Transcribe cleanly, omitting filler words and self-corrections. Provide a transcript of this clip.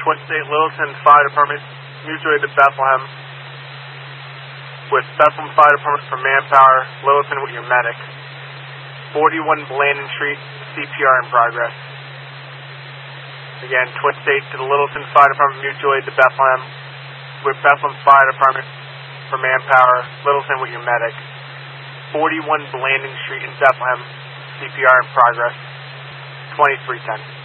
Twin State Littleton Fire Department, mutually to Bethlehem, with Bethlehem Fire Department for manpower, Littleton with your medic. 41 Blandon Street, CPR in progress. Again, Twin State to the Littleton Fire Department, mutually to Bethlehem, with Bethlehem Fire Department for manpower, Littleton with your medic. 41 Blandon Street in Bethlehem, CPR in progress. 2310.